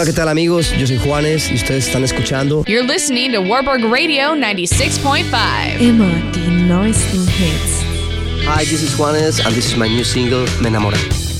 Hola, ¿qué tal amigos? Yo soy Juanes y ustedes están escuchando. You're listening to Warburg Radio 96.5. Immer die neuesten Hits. Hi, this is Juanes and this is my new single, Me Enamoré.